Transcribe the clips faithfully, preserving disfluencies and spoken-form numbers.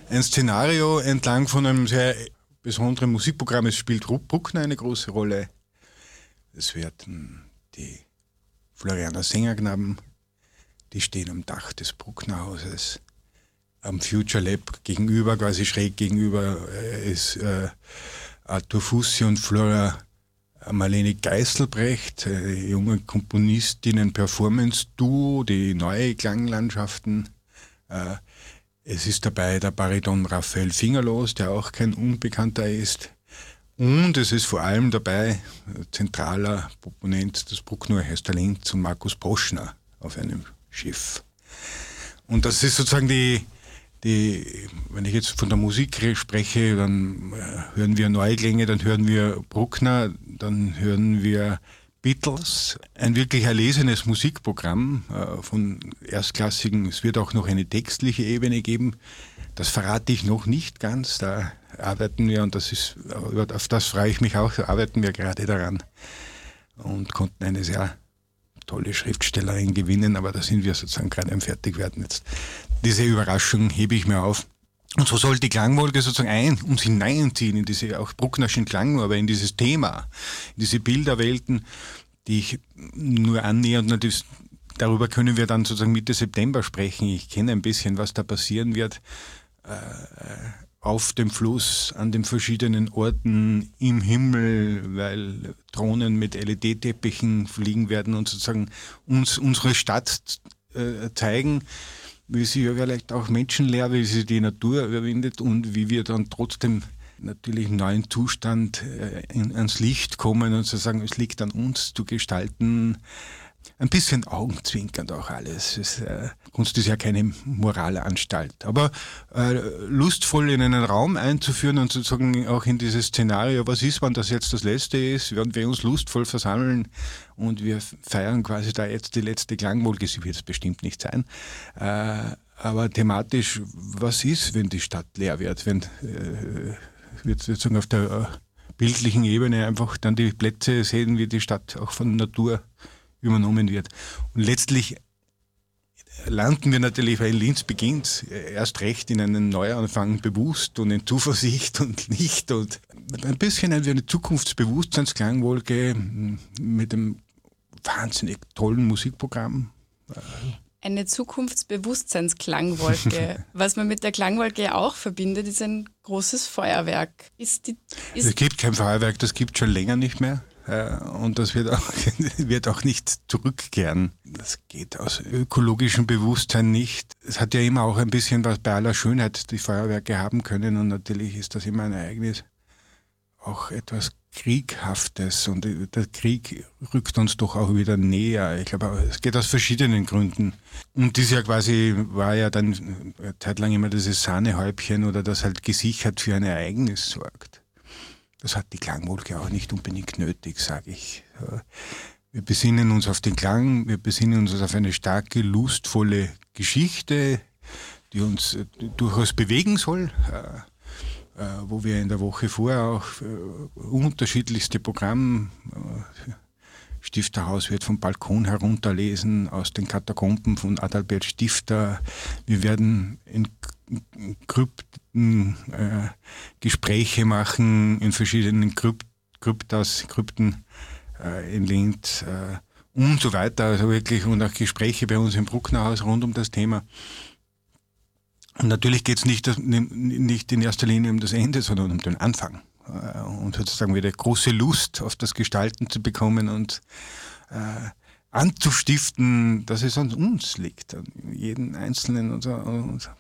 ein Szenario entlang von einem sehr besonderen Musikprogramm. Es spielt Bruckner eine große Rolle. Es werden die Florianer Sängerknaben, die stehen am Dach des Brucknerhauses. Am Future Lab gegenüber, quasi schräg gegenüber, ist äh, Arthur Fussi und Flora Marlene Geißelbrecht, äh, junge Komponistinnen, Performance-Duo, die neue Klanglandschaften. Äh, es ist dabei der Bariton Raphael Fingerlos, der auch kein Unbekannter ist. Und es ist vor allem dabei zentraler Proponent des Brucknerorchester Linz und Markus Poschner auf einem Schiff. Und das ist sozusagen die, die, wenn ich jetzt von der Musik spreche, dann hören wir Neuklänge, dann hören wir Bruckner, dann hören wir Beatles, ein wirklich erlesenes Musikprogramm äh, von erstklassigen, es wird auch noch eine textliche Ebene geben, das verrate ich noch nicht ganz, da arbeiten wir, und das ist, auf das freue ich mich auch, da arbeiten wir gerade daran und konnten eine sehr tolle Schriftstellerin gewinnen, aber da sind wir sozusagen gerade am Fertigwerden jetzt. Diese Überraschung hebe ich mir auf. Und so soll die Klangwolke sozusagen ein, uns hineinziehen in diese auch Brucknerschen Klang, aber in dieses Thema, in diese Bilderwelten, die ich nur annähe, und natürlich darüber können wir dann sozusagen Mitte September sprechen. Ich kenne ein bisschen, was da passieren wird. Äh, auf dem Fluss, an den verschiedenen Orten, im Himmel, weil Drohnen mit L E D-Teppichen fliegen werden und sozusagen uns unsere Stadt äh, zeigen, wie sie ja vielleicht auch menschenleer, wie sie die Natur überwindet und wie wir dann trotzdem natürlich im neuen Zustand äh, in, ans Licht kommen und zu sagen, es liegt an uns zu gestalten. Ein bisschen augenzwinkernd auch alles. Es, äh, Kunst ist ja keine Moralanstalt. Aber äh, lustvoll in einen Raum einzuführen und sozusagen auch in dieses Szenario, was ist, wenn das jetzt das Letzte ist, wenn wir uns lustvoll versammeln und wir feiern quasi da jetzt die letzte Klangwolke, sie wird es bestimmt nicht sein. Äh, aber thematisch, was ist, wenn die Stadt leer wird, wenn äh, wir sozusagen auf der äh, bildlichen Ebene einfach dann die Plätze sehen, wie die Stadt auch von Natur übernommen wird. Und letztlich landen wir natürlich, weil Linz beginnt, erst recht in einen Neuanfang bewusst und in Zuversicht und Licht und ein bisschen eine Zukunftsbewusstseinsklangwolke mit einem wahnsinnig tollen Musikprogramm. Eine Zukunftsbewusstseinsklangwolke. Was man mit der Klangwolke ja auch verbindet, ist ein großes Feuerwerk. Ist die, ist es gibt kein Feuerwerk, das gibt es schon länger nicht mehr. Und das wird auch, wird auch nicht zurückkehren. Das geht aus ökologischem Bewusstsein nicht. Es hat ja immer auch ein bisschen was bei aller Schönheit, die Feuerwerke haben können. Und natürlich ist das immer ein Ereignis, auch etwas Krieghaftes. Und der Krieg rückt uns doch auch wieder näher. Ich glaube, es geht aus verschiedenen Gründen. Und das ja quasi war ja dann eine Zeit lang immer dieses Sahnehäubchen oder das halt gesichert für ein Ereignis sorgt. Das hat die Klangwolke auch nicht unbedingt nötig, sage ich. Wir besinnen uns auf den Klang, wir besinnen uns auf eine starke, lustvolle Geschichte, die uns durchaus bewegen soll, wo wir in der Woche vorher auch unterschiedlichste Programme, Stifterhaus wird vom Balkon herunterlesen, aus den Katakomben von Adalbert Stifter. Wir werden in Krypten äh, Gespräche machen, in verschiedenen Krypt, Kryptas, Krypten äh, in Linz äh, und so weiter. Also wirklich, und auch Gespräche bei uns im Brucknerhaus rund um das Thema. Und natürlich geht es nicht, nicht in erster Linie um das Ende, sondern um den Anfang. Äh, und sozusagen wieder große Lust auf das Gestalten zu bekommen und äh, anzustiften, dass es an uns liegt, an jeden Einzelnen und so. Und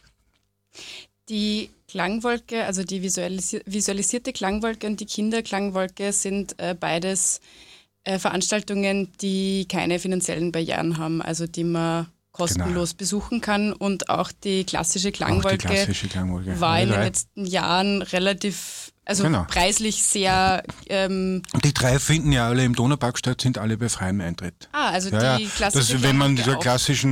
Die Klangwolke, also die visualisi- visualisierte Klangwolke und die Kinderklangwolke sind äh, beides äh, Veranstaltungen, die keine finanziellen Barrieren haben, also die man kostenlos genau. besuchen kann. Und auch die klassische Klangwolke, die klassische Klangwolke. war in den letzten Jahren relativ, also genau. preislich sehr... Ähm, die drei finden ja alle im Donaupark statt, sind alle bei freiem Eintritt. Ah, also ja, die ja. klassische das, wenn man Klangwolke dieser klassischen